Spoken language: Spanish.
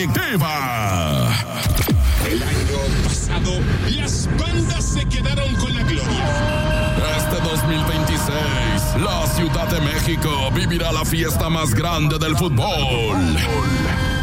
adictiva. El año pasado, las bandas se quedaron con la gloria. Este 2026, la Ciudad de México vivirá la fiesta más grande del fútbol.